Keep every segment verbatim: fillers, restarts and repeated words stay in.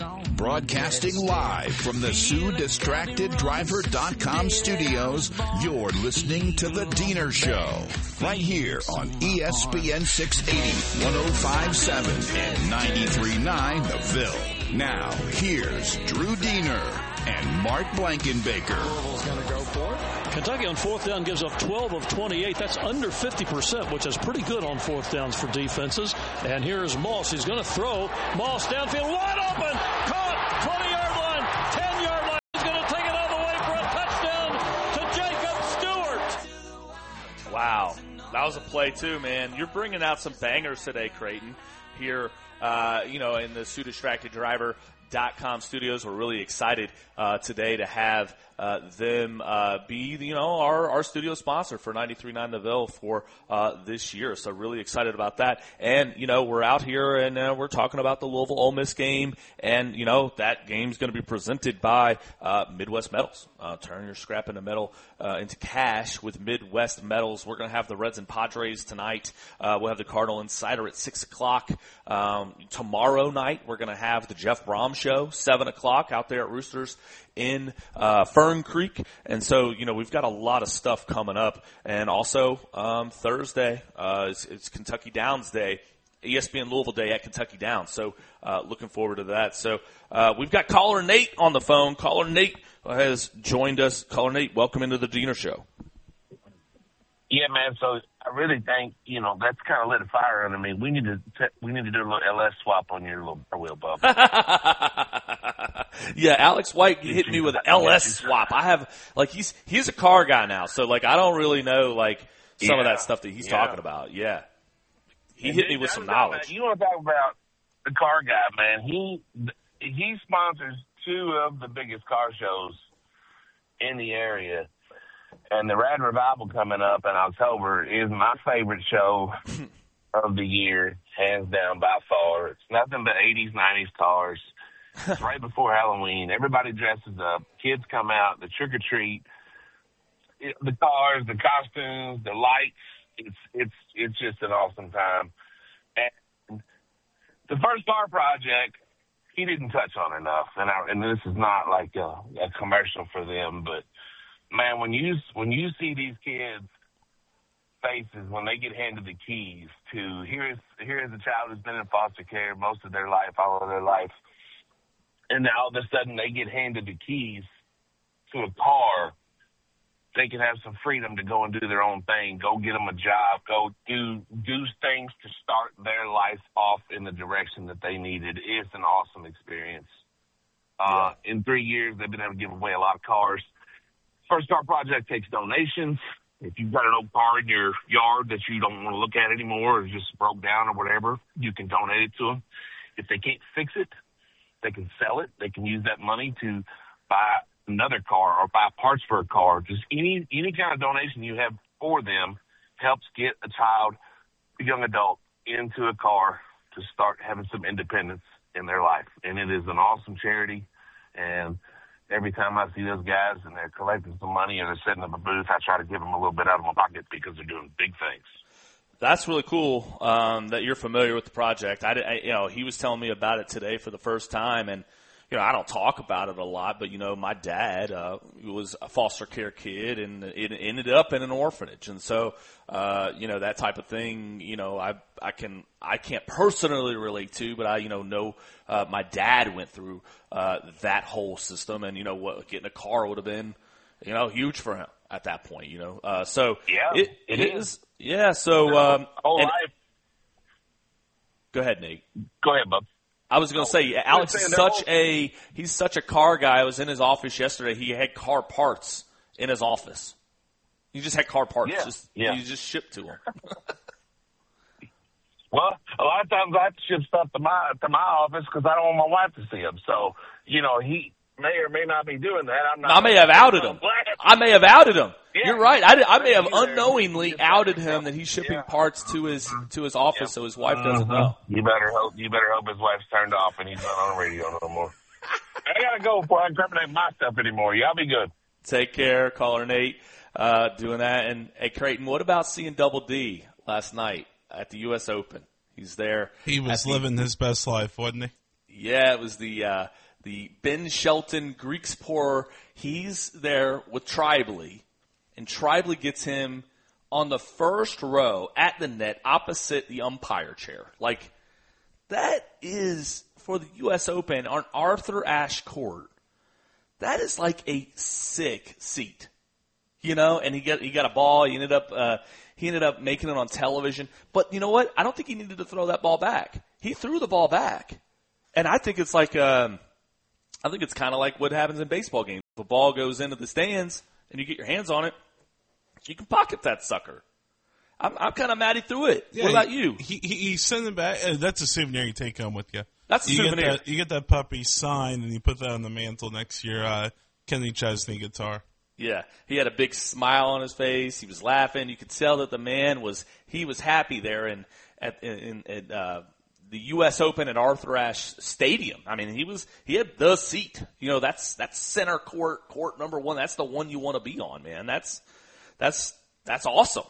Broadcasting live from the Sue Distracted Driver dot com studios, you're listening to The Diener Show. Right here on E S P N six eighty, one oh five point seven, and ninety-three point nine The Ville. Now, here's Drew Diener and Mark Blankenbaker. Louisville's going to go for it. Kentucky on fourth down gives up twelve of twenty-eight. That's under fifty percent, which is pretty good on fourth downs for defenses. And here's Moss. He's going to throw. Moss downfield, wide open. Caught, twenty-yard line, ten-yard line. He's going to take it all the way for a touchdown to Jacob Stewart. Wow. That was a play, too, man. You're bringing out some bangers today, Creighton, here, uh, you know, in the Sue Distracted Driver dot com studios. We're really excited uh, today to have uh, them uh, be, you know, our, our studio sponsor for ninety-three point nine The Ville for uh, this year. So really excited about that. And, you know, we're out here and uh, we're talking about the Louisville Ole Miss game. And, you know, that game's going to be presented by uh, Midwest Metals. Uh, turn your scrap into metal uh, into cash with Midwest Metals. We're going to have the Reds and Padres tonight. Uh, we'll have the Cardinal Insider at six o'clock. Um, tomorrow night, we're going to have the Jeff Brom Show, seven o'clock out there at Roosters in uh, Fern Creek. And so, you know, we've got a lot of stuff coming up. And also um, Thursday, uh, it's, it's Kentucky Downs Day, E S P N Louisville Day at Kentucky Downs. So uh, looking forward to that. So uh, we've got caller Nate on the phone. Caller Nate has joined us. Caller Nate, welcome into the Diener Show. Yeah, man. So I really think, you know, that's kind of lit a fire under me. We need to t- we need to do a little L S swap on your little bar wheel, bub. Yeah, Alex White hit me with an L S swap. I have, like, he's he's a car guy now, so, like, I don't really know, like, some yeah. of that stuff that he's yeah. talking about. Yeah. He and hit me with some knowledge. You want to talk about the car guy, man. He he sponsors two of the biggest car shows in the area. And the Rad Revival coming up in October is my favorite show of the year, hands down by far. It's nothing but eighties, nineties cars. It's right before Halloween. Everybody dresses up. Kids come out, the trick-or-treat, it, the cars, the costumes, the lights. It's it's it's just an awesome time. And the first car project, he didn't touch on enough. And, I, and this is not like a, a commercial for them, but man, when you when you see these kids' faces when they get handed the keys to here's here's a child who's been in foster care most of their life, all of their life, and now all of a sudden they get handed the keys to a car, they can have some freedom to go and do their own thing, go get them a job, go do do things to start their life off in the direction that they needed. It's an awesome experience. Uh, yeah. In three years, they've been able to give away a lot of cars. First Car Project takes donations. If you've got an old car in your yard that you don't want to look at anymore or just broke down or whatever, you can donate it to them. If they can't fix it, they can sell it. They can use that money to buy another car or buy parts for a car. Just any any kind of donation you have for them helps get a child, a young adult, into a car to start having some independence in their life. And it is an awesome charity. And every time I see those guys and they're collecting some money and they're setting up a booth, I try to give them a little bit out of my pocket because they're doing big things. That's really cool um, that you're familiar with the project. I, I, you know, he was telling me about it today for the first time, and you know, I don't talk about it a lot, but you know, my dad uh, was a foster care kid, and it ended up in an orphanage, and so uh, you know, that type of thing. You know, I I can I can't personally relate to, but I you know know uh, my dad went through uh, that whole system, and you know what, getting a car would have been you know huge for him at that point. You know, uh, so yeah, it, it, it is. is. Yeah, so um, oh, and, I, go ahead, Nate. Go ahead, bub. I was going to say, Alex is such a he's such a car guy. I was in his office yesterday. He had car parts in his office. He just had car parts. Yeah, just, yeah. You just shipped to him. Well, a lot of times I have to ship stuff to my to my office because I don't want my wife to see them. So, you know, he may or may not be doing that. I'm not I may have outed him. I may have outed him. Yeah. You're right. I, did, I may have unknowingly outed him that he's shipping yeah. parts to his to his office, yeah. so his wife doesn't mm-hmm. know. You better hope. You better hope his wife's turned off and he's not on the radio no more. I gotta go before I incriminate my stuff anymore. Y'all be good. Take care, caller Nate. Uh, doing that, and hey, Creighton, what about seeing Double D last night at the U S Open? He's there. He was the, living his best life, wasn't he? Yeah, it was the uh, the Ben Shelton Greeksport. He's there with Tribally, and Tribally gets him on the first row at the net opposite the umpire chair. Like, that is, for the U S Open on Arthur Ashe Court, that is like a sick seat. You know, and he got he got a ball. He ended up uh, he ended up making it on television. But you know what? I don't think he needed to throw that ball back. He threw the ball back, and I think it's like um, I think it's kind of like what happens in baseball games. If a ball goes into the stands and you get your hands on it, you can pocket that sucker. I'm, I'm kind of mad he threw it. Yeah, what about you? He, he, he sent it back. Uh, that's a souvenir you take home with you. That's a you souvenir. Get that, you get that puppy signed, and you put that on the mantle next to your uh, Kenny Chesney guitar. Yeah, he had a big smile on his face. He was laughing. You could tell that the man was he was happy there in at in, in uh, the U S Open at Arthur Ashe Stadium. I mean, he was he had the seat. You know, that's that's center court, court number one. That's the one you want to be on, man. That's that's that's awesome.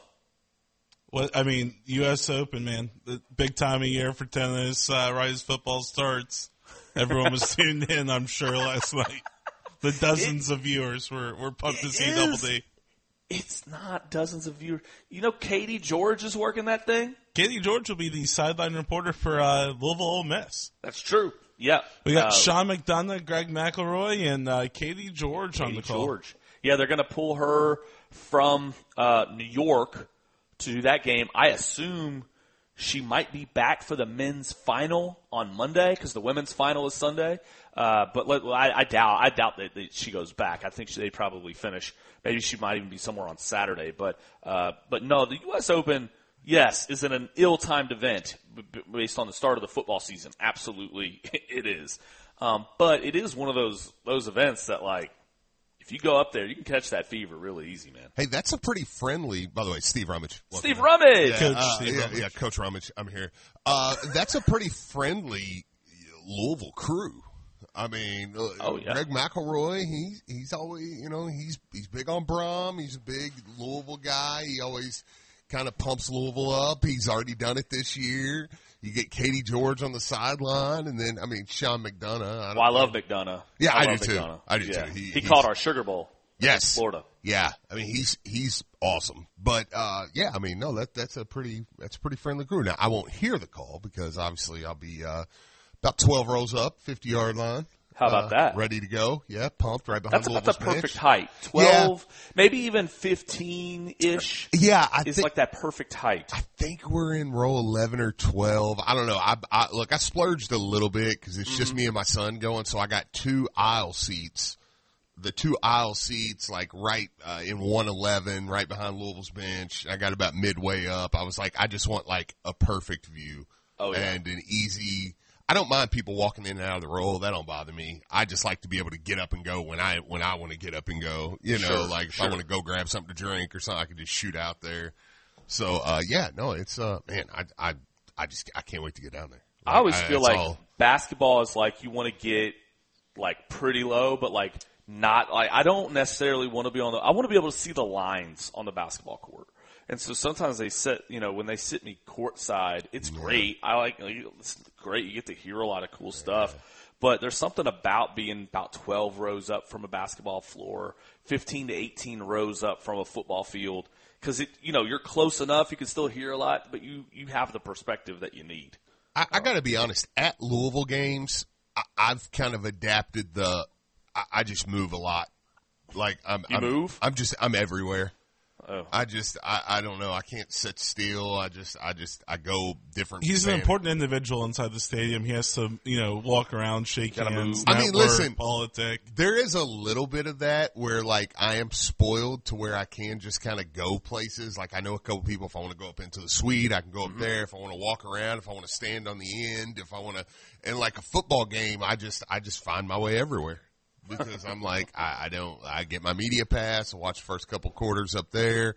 Well, I mean, U S Open, man, the big time of year for tennis. Uh, right as football starts, everyone was tuned in, I'm sure, last night. The dozens it, of viewers were, were pumped to see is. Double D. It's not dozens of viewers. You know, Katie George is working that thing. Katie George will be the sideline reporter for uh, Louisville Ole Miss. That's true. Yeah, we got uh, Sean McDonough, Greg McElroy, and uh, Katie George Katie on the call. George. Yeah, they're going to pull her from uh, New York to do that game. I assume she might be back for the men's final on Monday because the women's final is Sunday. Uh, but let, I, I doubt I doubt that, that she goes back. I think she, they probably finish. Maybe she might even be somewhere on Saturday. But uh, but no, the U S Open, yes, is an ill-timed event b- based on the start of the football season. Absolutely, it is. Um, but it is one of those those events that, like, if you go up there, you can catch that fever really easy, man. Hey, that's a pretty friendly, by the way, Steve Rummage. Steve Rummage! Yeah, Coach uh, Steve yeah, Rummage. yeah, Coach Rummage, I'm here. Uh, that's a pretty friendly Louisville crew. I mean, uh, oh, yeah. Greg McElroy, he's, he's always, you know, he's, he's big on Brum. He's a big Louisville guy. He always kind of pumps Louisville up. He's already done it this year. You get Katie George on the sideline, and then, I mean, Sean McDonough. I, don't well, I know. love McDonough. Yeah, I, I do love too. McDonough. I do yeah. too. He, he called our Sugar Bowl. Yes, Florida. Yeah, I mean he's he's awesome. But uh, yeah, I mean no, that that's a pretty that's a pretty friendly crew. Now I won't hear the call because obviously I'll be uh, about twelve rows up, fifty yard line. How about uh, that? Ready to go? Yeah, pumped right behind. That's about Louisville's the perfect bench. height. Twelve, yeah. Maybe even fifteen ish. Yeah, I is think, like that perfect height. I think we're in row eleven or twelve. I don't know. I, I look, I splurged a little bit because it's mm-hmm. just me and my son going. So I got two aisle seats. The two aisle seats, like right uh, in one eleven, right behind Louisville's bench. I got about midway up. I was like, I just want like a perfect view oh, yeah. and an easy. I don't mind people walking in and out of the row. That don't bother me. I just like to be able to get up and go when I when I want to get up and go. You know, sure, like if sure. I want to go grab something to drink or something, I can just shoot out there. So uh, yeah, no, it's uh, man, I I I just I can't wait to get down there. Like, I always I, feel like all... basketball is like you want to get like pretty low, but like. Not like I don't necessarily want to be on the. I want to be able to see the lines on the basketball court, and so sometimes they sit. You know, when they sit me courtside, it's yeah. great. I like it's great. You get to hear a lot of cool yeah. stuff, but there's something about being about twelve rows up from a basketball floor, fifteen to eighteen rows up from a football field, because it. You know, you're close enough. You can still hear a lot, but you you have the perspective that you need. I, I got to be honest. At Louisville games, I, I've kind of adapted the. I just move a lot. Like I'm, you I'm, move? I'm just, I'm everywhere. Oh. I just, I, I don't know. I can't sit still. I just, I just, I go different. He's span. an important individual inside the stadium. He has to, you know, walk around, shake hands. I mean, listen, politic. There is a little bit of that where, like, I am spoiled to where I can just kind of go places. Like, I know a couple people. If I want to go up into the suite, I can go up mm-hmm. there. If I want to walk around, if I want to stand on the end, if I want to, and like a football game, I just, I just find my way everywhere. Because I'm like, I, I don't, I get my media pass, I watch the first couple quarters up there,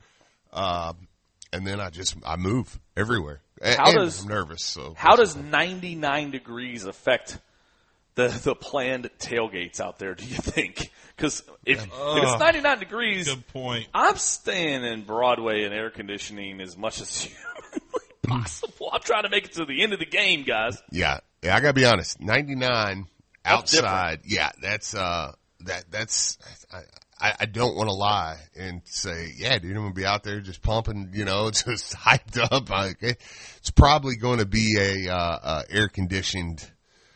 um, and then I just, I move everywhere. How and does, I'm nervous, so. How does ninety-nine degrees affect the, the planned tailgates out there, do you think? Because if, uh, if it's ninety-nine degrees, good point. I'm staying in Broadway in air conditioning as much as humanly possible. I'm trying to make it to the end of the game, guys. Yeah. Yeah, I gotta be honest. ninety-nine That's outside. Yeah, that's uh, that that's. I, I don't want to lie and say, yeah, dude, I'm gonna be out there just pumping, you know, just hyped up. Like, it's probably going to be a uh, uh, air conditioned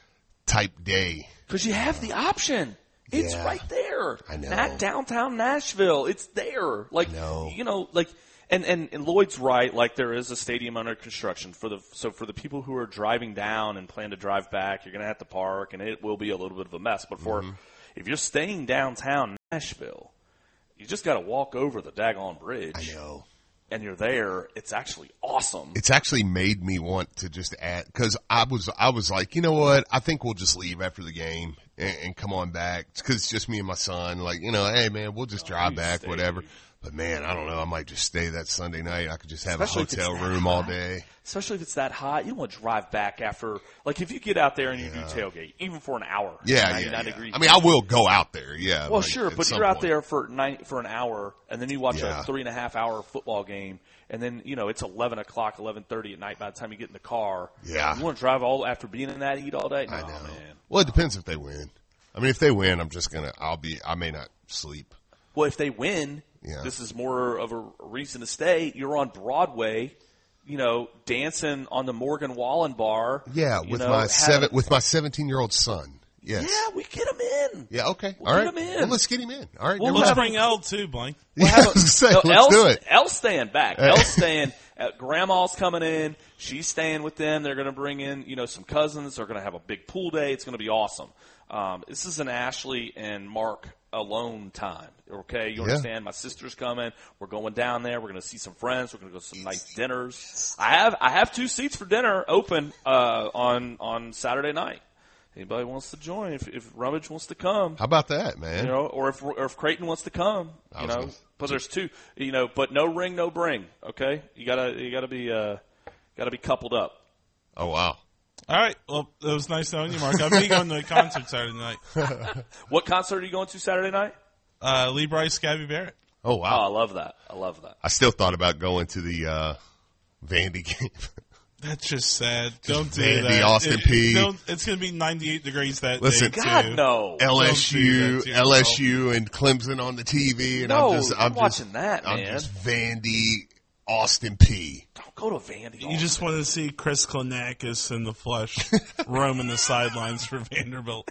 type day because you have the option. It's yeah, right there. I know. Not downtown Nashville. It's there. Like, know. you know, like, and, and, and Lloyd's right. Like, there is a stadium under construction for the, so for the people who are driving down and plan to drive back, you're going to have to park and it will be a little bit of a mess. But for, mm-hmm. if you're staying downtown Nashville, you just got to walk over the daggone bridge. I know. And you're there. It's actually awesome. It's actually made me want to just add, cause I was, I was like, you know what? I think we'll just leave after the game and, and come on back. Cause it's just me and my son. Like, you know, hey man, we'll just drive oh, back, stay. whatever. But man, I don't know. I might just stay that Sunday night. I could just have Especially a hotel room all day. Especially if it's that hot. You don't want to drive back after, like if you get out there and you yeah. do tailgate, even for an hour. Yeah, yeah, yeah. Degrees. I mean, I will go out there. Yeah. Well, like, sure, but you're point. out there for nine, for an hour and then you watch yeah. a three and a half hour football game. And then, you know, it's eleven o'clock, eleven thirty at night by the time you get in the car. Yeah. You want to drive all after being in that heat all day? No, I know. Man. Well, it depends if they win. I mean, if they win, I'm just going to, I'll be, I may not sleep. Well, if they win, yeah. this is more of a reason to stay. You're on Broadway, you know, dancing on the Morgan Wallen bar. Yeah, with know, my seven, with my seventeen-year-old son. Yes. Yeah, we get him in. Yeah, okay. We'll all get right. him in. Well, let's get him in. All right. We'll let's bring L too, Blank. We'll yeah, I was say, no, let's L's, do it. L's staying back. L's staying. Uh, grandma's coming in. She's staying with them. They're going to bring in, you know, some cousins. They're going to have a big pool day. It's going to be awesome. Um, this is an Ashley and Mark alone time. Okay, you understand? Yeah. My sister's coming. We're going down there. We're going to see some friends. We're going to go to some nice dinners. I have I have two seats for dinner open uh, on on Saturday night. Anybody wants to join? If, if Rummage wants to come, how about that, man? You know, or if or if Creighton wants to come, you know, gonna... but there's two, you know, but no ring, no bring. Okay, you gotta you gotta be uh gotta be coupled up. Oh wow. All right. Well, it was nice knowing you, Mark. I'm going to a concert Saturday night. What concert are you going to Saturday night? Uh, Lee Bryce, Gabby Barrett. Oh wow. Oh, I love that. I love that. I still thought about going to the uh, Vandy game. That's just sad. Just don't do Vandy, that. Austin it, P. Don't, it's going to be ninety-eight degrees that Listen, day. God, too. no. L S U, L S U, and Clemson on the T V, and no, I'm just, I'm you're watching just, that, man. I'm just Vandy, Austin P. Don't go to Vandy. You just want to see Chris Klonakis in the flesh roaming the sidelines for Vanderbilt.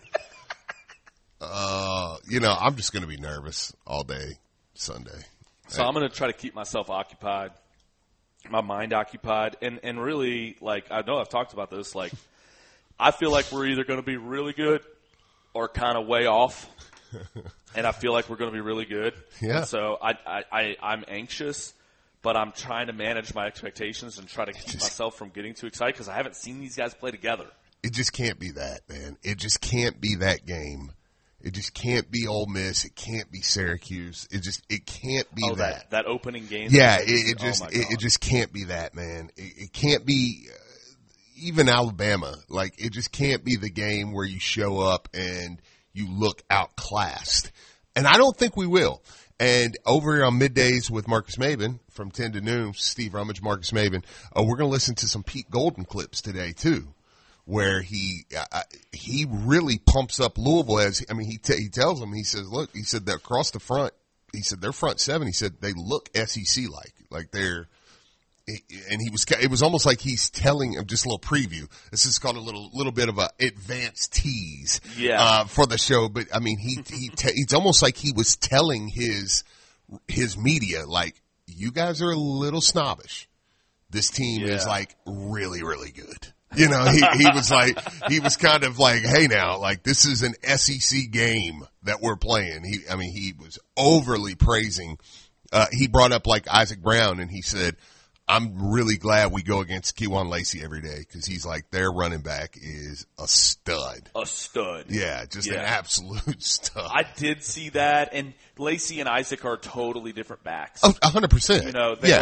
Uh, you know, I'm just going to be nervous all day Sunday. So I'm going to try to keep myself occupied. My mind occupied, and and really, like, I know I've talked about this, like, I feel like we're either going to be really good or kind of way off, and I feel like we're going to be really good. Yeah. And so I, I, I, I'm anxious, but I'm trying to manage my expectations and try to keep myself from getting too excited because I haven't seen these guys play together. It just can't be that, man. It just can't be that game. It just can't be Ole Miss. It can't be Syracuse. It just it can't be oh, that. that. That opening game. Yeah, it, it just oh it, it just can't be that, man. It, it can't be uh, even Alabama. Like it just can't be the game where you show up and you look outclassed. And I don't think we will. And over here on Middays with Marcus Maven from ten to noon, Steve Rummage, Marcus Maven, uh, we're going to listen to some Pete Golden clips today too. Where he uh, he really pumps up Louisville as I mean he t- he tells them he says look he said that across the front he said their front seven he said they look S E C like like they're and he was it was almost like he's telling him just a little preview. This is called a little little bit of a advanced tease yeah. uh, for the show, but I mean he he t- it's almost like he was telling his his media like you guys are a little snobbish. This team yeah. is like really really good. You know, he, he was like, he was kind of like, hey now, like this is an S E C game that we're playing. He, I mean, he was overly praising. Uh, he brought up like Isaac Brown and he said, I'm really glad we go against Kewan Lacey every day because he's like, their running back is a stud. A stud. Yeah, just yeah. an absolute stud. I did see that, and Lacey and Isaac are totally different backs. Oh, a hundred percent. You know, they yeah. like,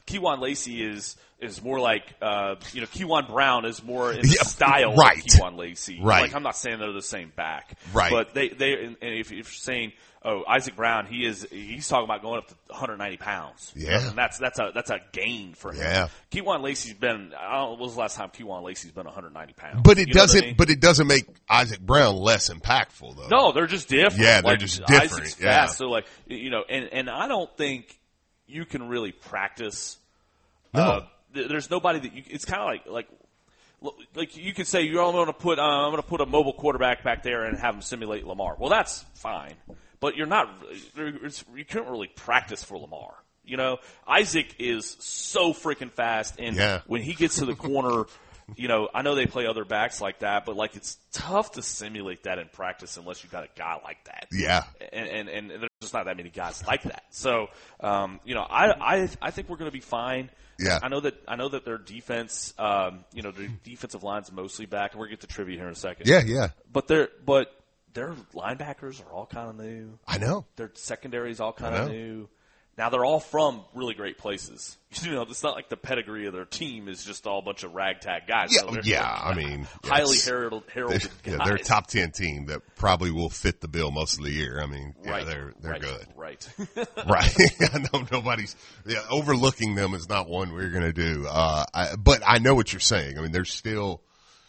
Keyjuan Lacey is is more like uh, you know Keyjuan Brown is more in the Yeah, style right. of Keyjuan Lacey. Right. Like I'm not saying they're the same back. Right. But they they and if, if you're saying oh Isaac Brown he is he's talking about going up to one hundred ninety pounds. Yeah. And that's that's a that's a gain for him. Yeah. Keyjuan Lacey's been I don't know when was the last time Keyjuan Lacey's been one hundred ninety pounds. But it You know what doesn't. I mean? But it doesn't make Isaac Brown less impactful, though. No, they're just different. Yeah, they're like, just different, Isaac's yeah. fast, so like you know, and and I don't think you can really practice. No. Uh, th- there's nobody that you. It's kind of like like look, like you could say you're going to put uh, I'm going to put a mobile quarterback back there and have him simulate Lamar. Well, that's fine, but you're not. It's, you can't really practice for Lamar. You know, Isaac is so freaking fast, and Yeah. when he gets to the corner. You know, I know they play other backs like that, but like it's tough to simulate that in practice unless you've got a guy like that. Yeah. And and, and there's just not that many guys like that. So, um, you know, I I I think we're going to be fine. Yeah. I know that I know that their defense, um, you know, their defensive line's mostly back, and we're going to get to trivia here in a second. Yeah. Yeah. But their but their linebackers are all kind of new. I know. Their secondary's all kind I of know. new. Now they're all from really great places. You know, it's not like the pedigree of their team is just all a bunch of ragtag guys. Yeah. No, they're- Yeah. I mean, highly yes. heralded, heralded They're, guys. yeah, they're a top ten team that probably will fit the bill most of the year. I mean, yeah, Right. they're they're right. good. Right. Right. I know nobody's yeah, overlooking them is not one we're going to do. Uh, I, but I know what you're saying. I mean, they're still,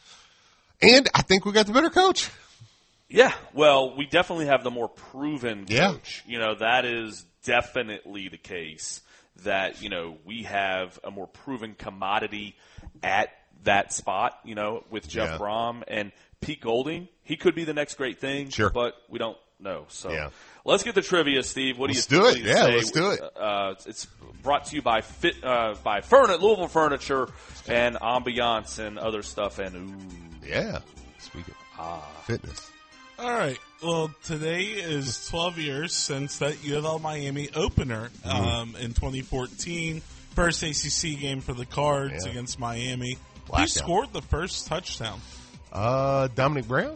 and I think we got the better coach. Yeah. Well, we definitely have the more proven Yeah. coach. You know, that is definitely the case that, you know, we have a more proven commodity at that spot, you know, with Jeff Yeah. Brom and Pete Golding. He could be the next great thing. Sure. But we don't know. So Yeah. let's get the trivia, Steve. What Let's do you do what it. do you Yeah, say? let's do it. Uh, it's brought to you by Fit, uh, by Furniture, Louisville Furniture and Ambiance and other stuff. And ooh, Yeah. Speaking of fitness. All right. Well, today is twelve years since that U of L Miami opener um, in twenty fourteen. First A C C game for the Cards Yeah. against Miami. Who Blackout. scored the first touchdown? Uh, Dominic Brown?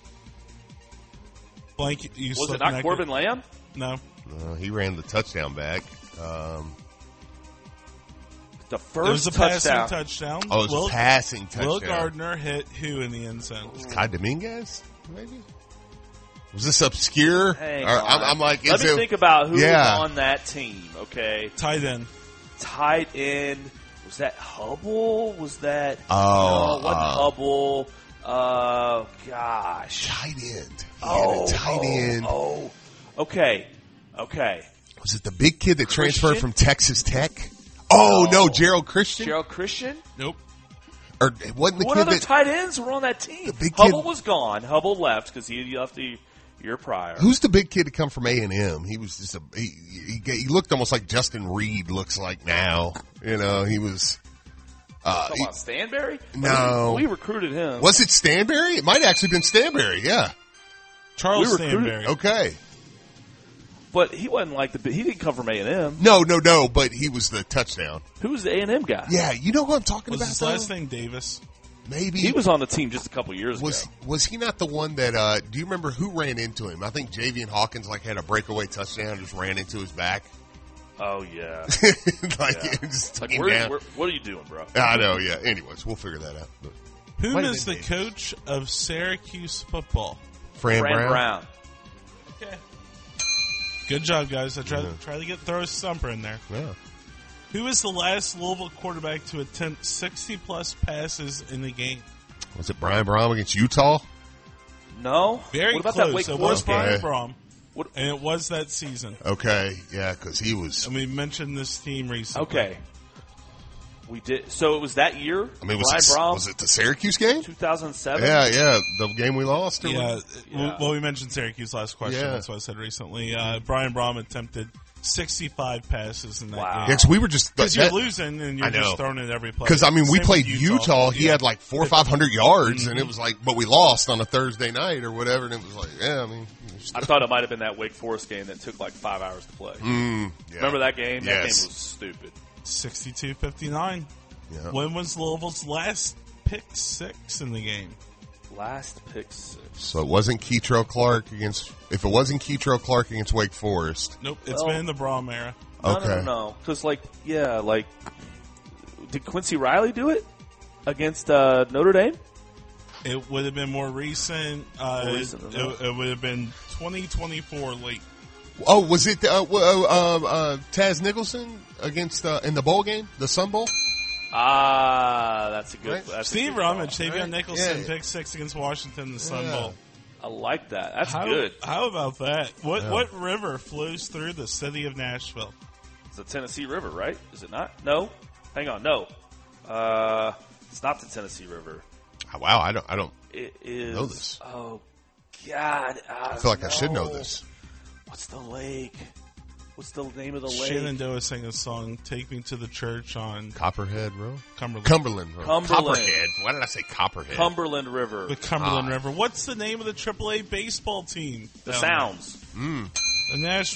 Blank. You was still it not connected? Corbin Lamb? No. Uh, he ran the touchdown back. Um, The It was first a passing touchdown. touchdown. oh, it was Will, a passing touchdown. Will Gardner hit who in the end zone? Kai Dominguez, maybe? Was this obscure? Hang Or, on. I'm, I'm like, Let is me it, think about who Yeah. was on that team. Okay, Tight end. tight end. Was that Hubble? Was that? Oh, no, it wasn't uh, Hubble. Uh, gosh. tight end. He Oh, had a tight oh, end. Oh, okay, okay. Was it the big kid that Christian? transferred from Texas Tech? Oh, no, No. Gerald Christian? Gerald Christian. Nope. Or it wasn't the What kid other that... tight ends were on that team? The big Hubble kid- was gone. Hubble left because he left the year prior. Who's the big kid to come from A and M? He was just a... He, he, he looked almost like Justin Reed looks like now. You know, he was... Uh, Talking about Stanberry? No. we, we recruited him. was it Stanberry? It might have actually been Stanberry, yeah. Charles We recruited- Stanberry. Okay. But he wasn't like the. He didn't come from A and M. No, no, no, but he was the touchdown. Who was the A and M guy? Yeah, you know who I'm talking Was about, his though? last name Davis? Maybe. He was on the team just a couple years Was ago. was he not the one that? Uh, do you remember who ran into him? I think Javian Hawkins like had a breakaway touchdown, and just ran into his back. Oh yeah. like, Yeah. just took Like, him where, down. where, what are you doing, bro? I know. Yeah. Anyways, we'll figure that out. But Whom Might have is the been Davis. coach of Syracuse football? Fran, Fran Brown. Brown. Okay. Good job, guys. I tried Yeah. to try to get throw a stumper in there. Yeah. Who is the last Louisville quarterback to attempt sixty plus passes in the game? Was it Brian Brown against Utah? No. Very what about close. that Wake it was Forest Brian Okay. Brom, What- and it was that season. Okay. Yeah, because he was. And we mentioned this team recently. Okay. We did. So it was that year. I mean, was Brian it, Brown, was it the Syracuse game? two thousand seven. Yeah, yeah. The game we lost. or Yeah, what? Yeah. Well, we mentioned Syracuse last question. Yeah. That's what I said recently. Uh, Brian Brom attempted sixty-five passes in that Wow. game. Yeah, 'cause we were just. Because that- you're losing and you're I know. just throwing it every play. Because I mean, we Same played with Utah. He Yeah. had like four or five hundred yards, and it was like, but we lost on a Thursday night or whatever, and it was like, yeah, I mean, I thought it might have been that Wake Forest game that took like five hours to play. mm, yeah. Remember that game? That Yes. game was stupid. sixty-two fifty-nine. Yeah. When was Louisville's last pick six in the game? Last pick six. So it wasn't Keytrell Clark against. If it wasn't Keytrell Clark against Wake Forest, Nope, it's Well- been in the Braum era. No, okay. no, no, no. Because, like, yeah, like, did Quincy Riley do it against uh, Notre Dame? It would have been more recent. Uh, More recent than it, it would have been twenty twenty-four late. Oh, was it uh, w- uh, uh, uh, Taz Nicholson against uh, in the bowl game, the Sun Bowl? Ah, that's a good. Right. That's a Steve good call. Rummage, Tavion Right. Nicholson, Yeah. pick six against Washington in the Sun Yeah. Bowl. I like that. That's How, good. how about that? What Yeah. what river flows through the city of Nashville? It's the Tennessee River, right? Is it not? No. Hang on. No. Uh, it's not the Tennessee River. Oh, wow, I don't. I don't. It is. Know this. Oh, God. I feel like I should know this. What's the lake? What's the name of the lake? Shenandoah sang a song, "Take Me to the Church" on Copperhead Road, Cumberland. Cumberland Road, Cumberland. Copperhead. Why did I say Copperhead? Cumberland River. the Cumberland Ah. River. What's the name of the triple A baseball team? The down there? Sounds. Mm. The Nashville